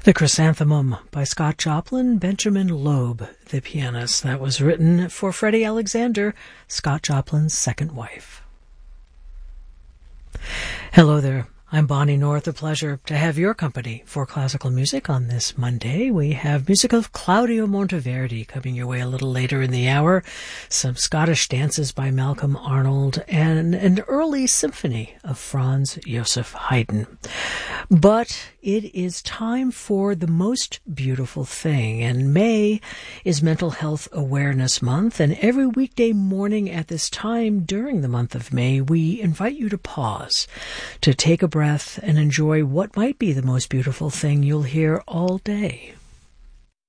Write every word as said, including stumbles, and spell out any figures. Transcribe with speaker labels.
Speaker 1: The Chrysanthemum by Scott Joplin, Benjamin Loeb, the pianist. That was written for Freddie Alexander, Scott Joplin's second wife. Hello there. I'm Bonnie North. A pleasure to have your company for classical music on this Monday. We have music of Claudio Monteverdi coming your way a little later in the hour, some Scottish dances by Malcolm Arnold, and an early symphony of Franz Joseph Haydn. But it is time for The Most Beautiful Thing, and May is Mental Health Awareness Month, and every weekday morning at this time during the month of May, we invite you to pause, to take a breath and enjoy what might be the most beautiful thing you'll hear all day.